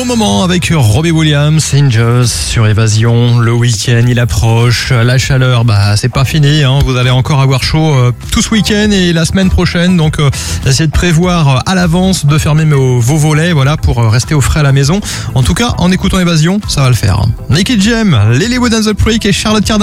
moment avec Robbie Williams, Angels sur Évasion. Le week-end, il approche. La chaleur, c'est pas fini. Vous allez encore avoir chaud tout ce week-end et la semaine prochaine. Donc, essayez de prévoir à l'avance, de fermer vos volets, pour rester au frais à la maison. En tout cas, en écoutant Évasion, ça va le faire. Nicky Jam, Lilywood and the Prick et Charlotte Cardin.